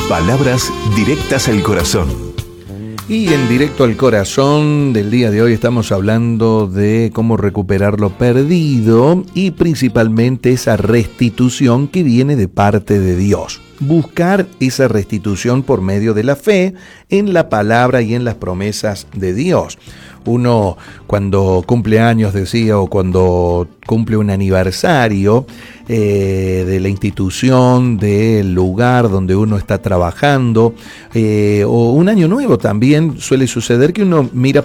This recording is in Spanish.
Palabras directas al corazón. Y en Directo al Corazón del día de hoy estamos hablando de cómo recuperar lo perdido y principalmente esa restitución que viene de parte de Dios. Buscar esa restitución por medio de la fe en la palabra y en las promesas de Dios. Uno cuando cumple años, decía, o cuando cumple un aniversario de la institución, del lugar donde uno está trabajando, o un año nuevo también suele suceder que uno mira